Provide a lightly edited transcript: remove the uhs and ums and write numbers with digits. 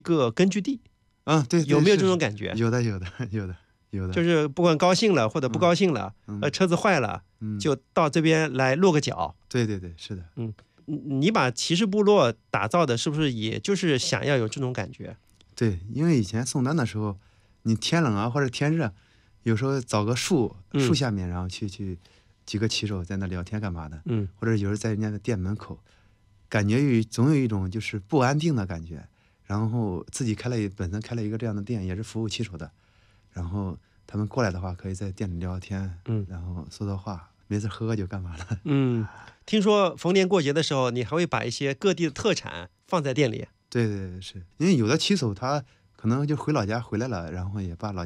个根据地。 对， 有没有这种感觉？ 有的， 就是不管高兴了或者不高兴了，车子坏了，就到这边来落个脚。 对，是的。 你把骑士部落打造的是不是也就是想要有这种感觉？ 对，因为以前送单的时候，你天冷啊或者天热，有时候找个树下面，然后去几个骑手在那聊天干嘛的，或者有时候在人家的店门口，感觉总有一种就是不安定的感觉。然后自己本身开了一个这样的店，也是服务骑手的，然后他们过来的话，可以在店里聊天，然后说话，没事喝酒干嘛的。 听说逢年过节的时候，你还会把一些各地的特产放在店里。 对，是因为有的骑手他可能就回老家回来了，然后也把老